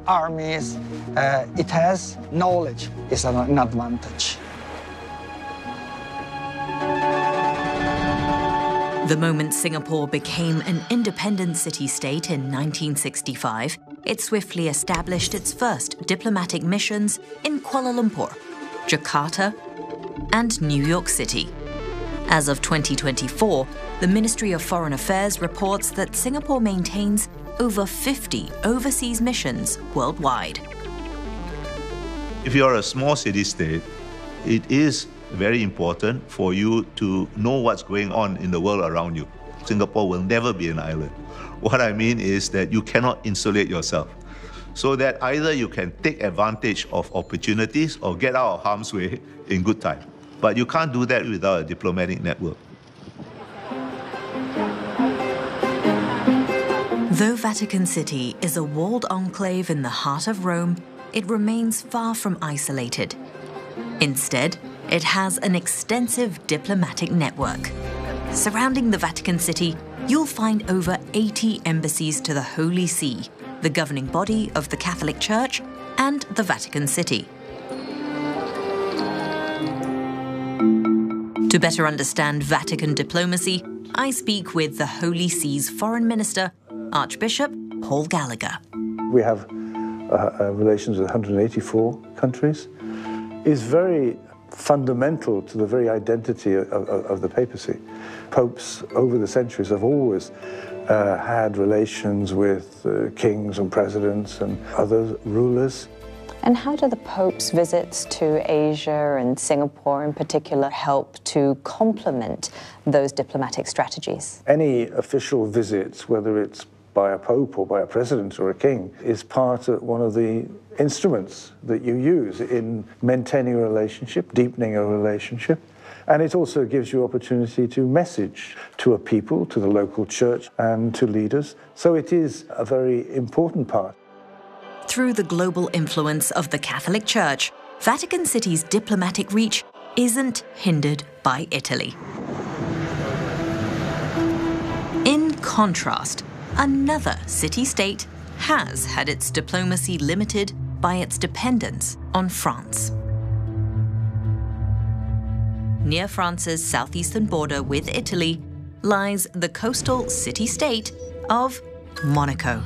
armies, it has knowledge. It's an advantage. The moment Singapore became an independent city-state in 1965, it swiftly established its first diplomatic missions in Kuala Lumpur, Jakarta, and New York City. As of 2024, the Ministry of Foreign Affairs reports that Singapore maintains over 50 overseas missions worldwide. If you're a small city-state, it is very important for you to know what's going on in the world around you. Singapore will never be an island. What I mean is that you cannot insulate yourself, so that either you can take advantage of opportunities or get out of harm's way in good time. But you can't do that without a diplomatic network. Though Vatican City is a walled enclave in the heart of Rome, it remains far from isolated. Instead, it has an extensive diplomatic network. Surrounding the Vatican City, you'll find over 80 embassies to the Holy See, the governing body of the Catholic Church, and the Vatican City. To better understand Vatican diplomacy, I speak with the Holy See's Foreign Minister, Archbishop Paul Gallagher. We have relations with 184 countries. It's very fundamental to the very identity of the papacy. Popes over the centuries have always had relations with kings and presidents and other rulers. And how do the Pope's visits to Asia and Singapore in particular help to complement those diplomatic strategies? Any official visits, whether it's by a pope or by a president or a king, is part of one of the instruments that you use in maintaining a relationship, deepening a relationship. And it also gives you opportunity to message to a people, to the local church and to leaders. So it is a very important part. Through the global influence of the Catholic Church, Vatican City's diplomatic reach isn't hindered by Italy. In contrast, another city-state has had its diplomacy limited by its dependence on France. Near France's southeastern border with Italy lies the coastal city-state of Monaco.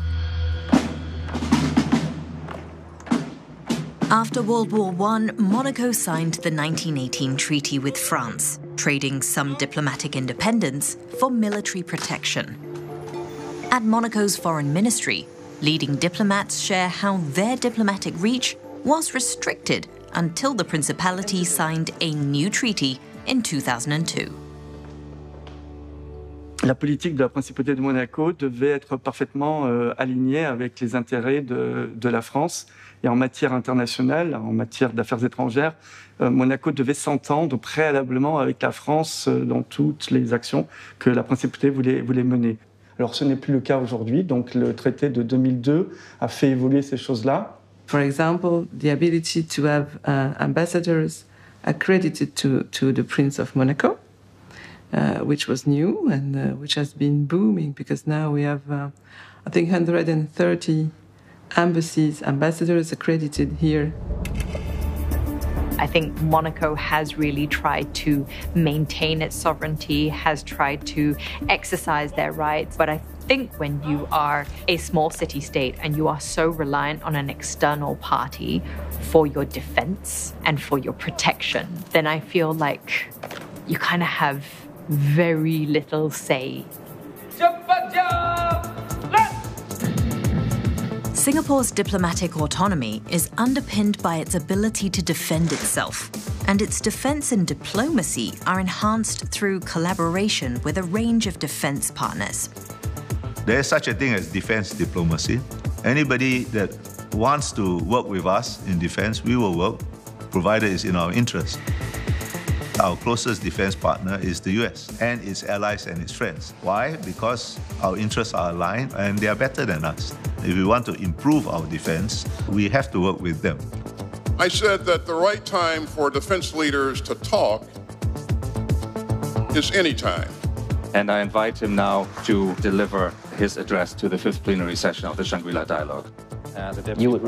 After World War I, Monaco signed the 1918 treaty with France, trading some diplomatic independence for military protection. At Monaco's foreign ministry, leading diplomats share how their diplomatic reach was restricted until the Principality signed a new treaty in 2002. La politique de la Principauté de Monaco devait être parfaitement alignée avec les intérêts de la France. Et en matière internationale, en matière d'affaires étrangères, Monaco devait s'entendre préalablement avec la France dans toutes les actions que la Principauté voulait mener. Alors ce n'est plus le cas aujourd'hui, donc le traité de 2002 a fait évoluer ces choses-là. For example, the ability to have ambassadors accredited to the Prince of Monaco, which was new and which has been booming because now we have, I think, 130 ambassadors accredited here. I think Monaco has really tried to maintain its sovereignty, has tried to exercise their rights. But I think when you are a small city-state and you are so reliant on an external party for your defense and for your protection, then I feel like you kind of have very little say. Singapore's diplomatic autonomy is underpinned by its ability to defend itself, and its defense and diplomacy are enhanced through collaboration with a range of defense partners. There is such a thing as defense diplomacy. Anybody that wants to work with us in defense, we will work, provided it's in our interest. Our closest defense partner is the US and its allies and its friends. Why? Because our interests are aligned and they are better than us. If we want to improve our defense, we have to work with them. I said that the right time for defense leaders to talk is any time. And I invite him now to deliver his address to the 5th plenary session of the Shangri-La Dialogue. You would